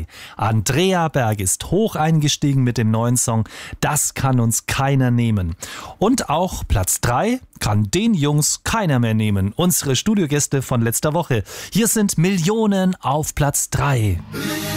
2. Andrea Berg ist hoch eingestiegen mit dem neuen Song Das kann uns keiner nehmen. Und auch Platz 3 kann den Jungs keiner mehr nehmen. Unsere Studiogäste von letzter Woche. Hier sind Millionen auf Platz 3.